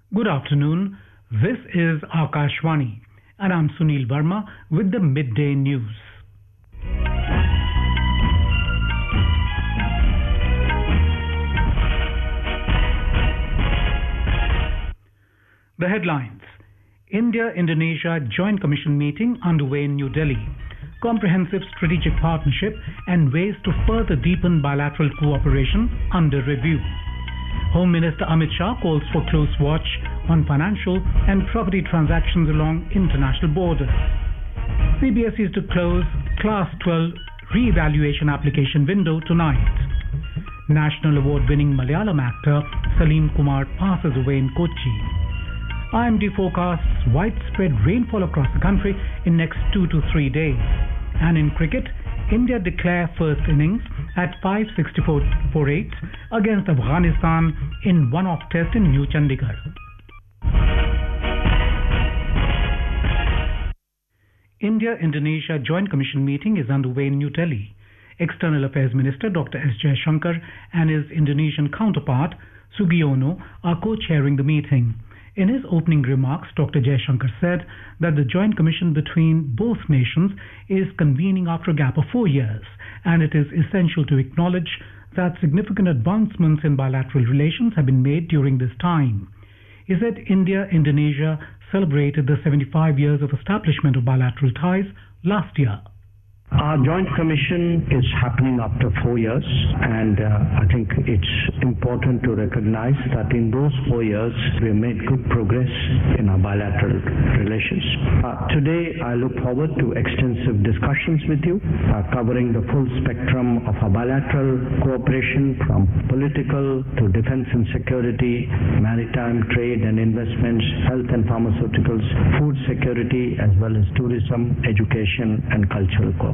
Good afternoon. This is Akashvani, and I'm Sunil Verma with the midday news. The headlines: India-Indonesia Joint Commission meeting underway in New Delhi. Comprehensive strategic partnership and ways to further deepen bilateral cooperation under review. Home Minister Amit Shah calls for close watch on financial and property transactions along international borders. CBSE is to close Class 12 re-evaluation application window tonight. National award-winning Malayalam actor Salim Kumar passes away in Kochi. IMD forecasts widespread rainfall across the country in next 2 to 3 days. And in cricket, India declare first innings at 564 for 8 against Afghanistan in one-off test in New Chandigarh. India-Indonesia Joint Commission meeting is underway in New Delhi. External Affairs Minister Dr. S. Jaishankar and his Indonesian counterpart Sugiono are co-chairing the meeting. In his opening remarks, Dr. Jaishankar said that the Joint Commission between both nations is convening after a gap of 4 years, and it is essential to acknowledge that significant advancements in bilateral relations have been made during this time. He said India-Indonesia celebrated the 75 years of establishment of bilateral ties last year. Our joint commission is happening after 4 years, and I think it's important to recognize that in those 4 years we have made good progress in our bilateral relations. Today I look forward to extensive discussions with you covering the full spectrum of our bilateral cooperation, from political to defense and security, maritime, trade and investments, health and pharmaceuticals, food security, as well as tourism, education and cultural cooperation.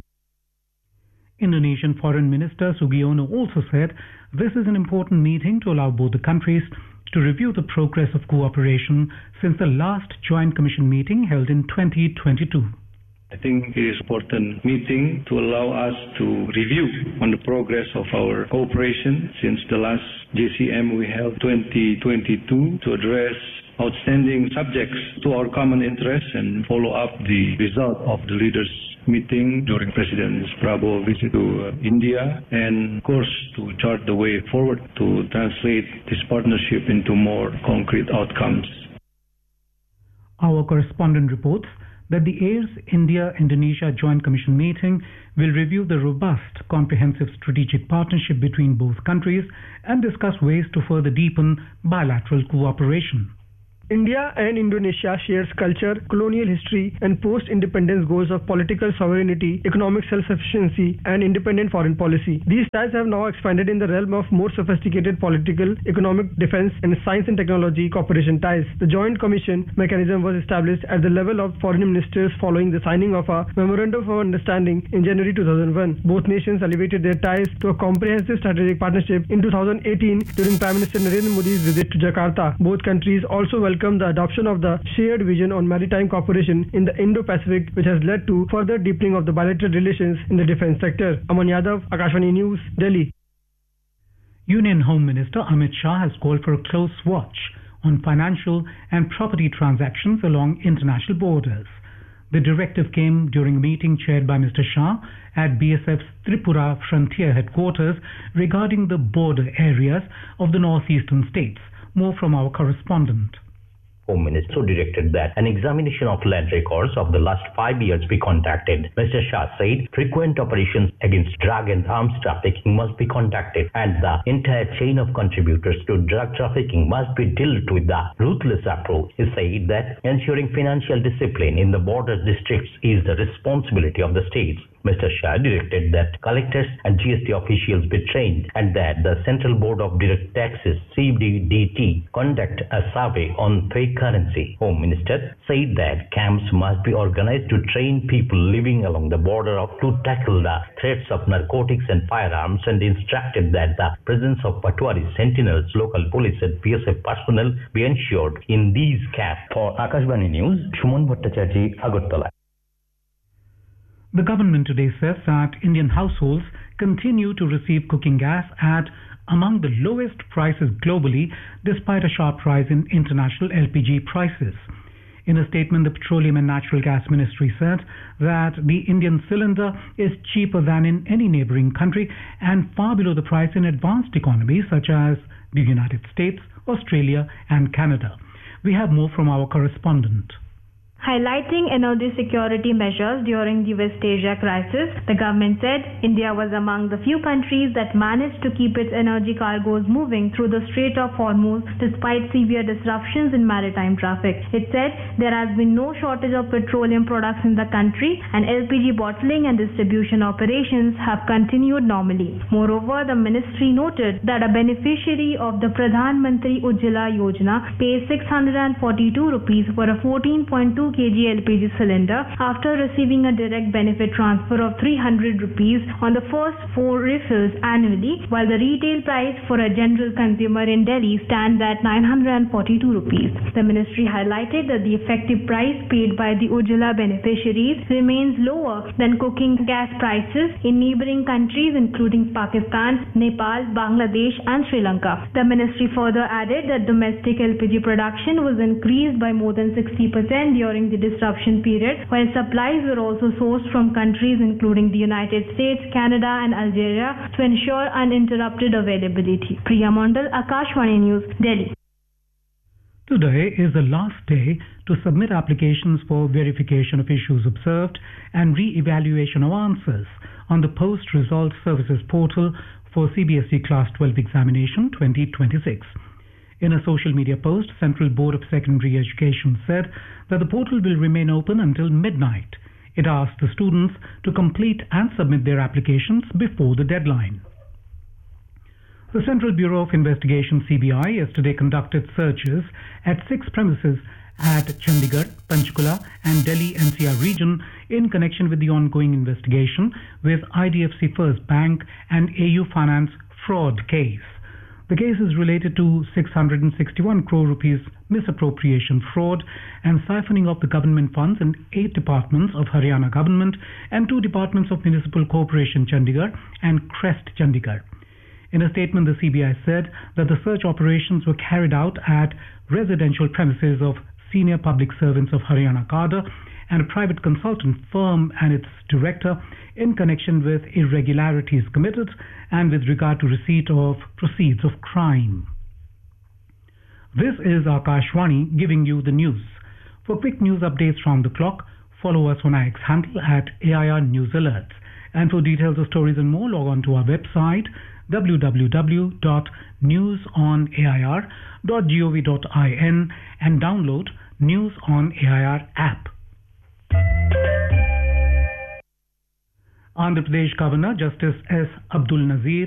Indonesian Foreign Minister Sugiono also said this is an important meeting to allow both the countries to review the progress of cooperation since the last Joint Commission meeting held in 2022. I think it is an important meeting to allow us to review on the progress of our cooperation since the last JCM we held 2022 to address outstanding subjects to our common interests and follow up the result of the leaders' meeting during President Prabowo visit to India, and of course to chart the way forward to translate this partnership into more concrete outcomes. Our correspondent reports that the AIR's India-Indonesia Joint Commission meeting will review the robust, comprehensive strategic partnership between both countries and discuss ways to further deepen bilateral cooperation. India and Indonesia shares culture, colonial history, and post-independence goals of political sovereignty, economic self-sufficiency, and independent foreign policy. These ties have now expanded in the realm of more sophisticated political, economic, defense, and science and technology cooperation ties. The Joint Commission mechanism was established at the level of foreign ministers following the signing of a Memorandum of Understanding in January 2001. Both nations elevated their ties to a comprehensive strategic partnership in 2018 during Prime Minister Narendra Modi's visit to Jakarta. Both countries also welcomed the adoption of the shared vision on maritime cooperation in the Indo-Pacific, which has led to further deepening of the bilateral relations in the defense sector. Aman Yadav, Akashvani News, Delhi. Union Home Minister Amit Shah has called for a close watch on financial and property transactions along international borders. The directive came during a meeting chaired by Mr. Shah at BSF's Tripura Frontier headquarters regarding the border areas of the northeastern states. More from our correspondent. Home Minister directed that an examination of land records of the last 5 years be conducted. Mr. Shah said frequent operations against drug and arms trafficking must be conducted, and the entire chain of contributors to drug trafficking must be dealt with the ruthless approach. He said that ensuring financial discipline in the border districts is the responsibility of the states. Mr. Shah directed that collectors and GST officials be trained and that the Central Board of Direct Taxes (CBDT) conduct a survey on fake currency. Home Minister said that camps must be organized to train people living along the border to tackle the threats of narcotics and firearms, and instructed that the presence of Patwari sentinels, local police and PSF personnel be ensured in these camps. For Akashvani News, Shuman Bhattacharjee, Agartala. The government today says that Indian households continue to receive cooking gas at among the lowest prices globally, despite a sharp rise in international LPG prices. In a statement, the Petroleum and Natural Gas Ministry said that the Indian cylinder is cheaper than in any neighboring country and far below the price in advanced economies such as the United States, Australia and Canada. We have more from our correspondent. Highlighting energy security measures during the West Asia crisis, the government said India was among the few countries that managed to keep its energy cargoes moving through the Strait of Hormuz despite severe disruptions in maritime traffic. It said there has been no shortage of petroleum products in the country and LPG bottling and distribution operations have continued normally. Moreover, the ministry noted that a beneficiary of the Pradhan Mantri Ujjwala Yojana pays 642 rupees for a 14.2 kg LPG cylinder after receiving a direct benefit transfer of 300 rupees on the first 4 refills annually, while the retail price for a general consumer in Delhi stands at 942 rupees. The ministry highlighted that the effective price paid by the Ujjwala beneficiaries remains lower than cooking gas prices in neighboring countries including Pakistan, Nepal, Bangladesh and Sri Lanka. The ministry further added that domestic LPG production was increased by more than 60% during the disruption period, while supplies were also sourced from countries including the United States, Canada and Algeria to ensure uninterrupted availability. Priya Mondal, Akashvani News, Delhi. Today is the last day to submit applications for verification of issues observed and re-evaluation of answers on the Post-Result Services portal for CBSE Class 12 Examination 2026. In a social media post, Central Board of Secondary Education said that the portal will remain open until midnight. It asked the students to complete and submit their applications before the deadline. The Central Bureau of Investigation (CBI) yesterday conducted searches at 6 premises at Chandigarh, Panchkula and Delhi NCR region in connection with the ongoing investigation with IDFC First Bank and AU Finance fraud case. The case is related to 661 crore rupees misappropriation fraud and siphoning of the government funds in 8 departments of Haryana government and 2 departments of Municipal Corporation Chandigarh and Crest Chandigarh. In a statement, the CBI said that the search operations were carried out at residential premises of senior public servants of Haryana cadre and a private consultant firm and its director in connection with irregularities committed and with regard to receipt of proceeds of crime. This is Akashvani giving you the news. For quick news updates round the clock, follow us on our X handle at AIR News Alerts. And for details of stories and more, log on to our website www.newsonair.gov.in and download News on AIR app. Andhra Pradesh Governor Justice S. Abdul Nazir